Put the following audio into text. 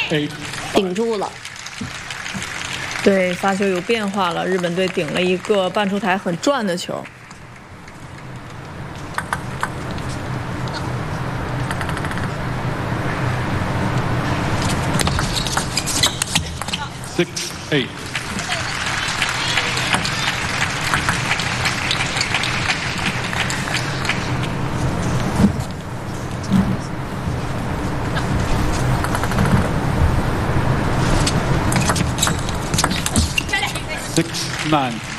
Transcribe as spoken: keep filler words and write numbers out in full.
eight. 顶住了。 对，发球有变化了，日本队顶了一个半出台很转的球。 Six eight. Six nine.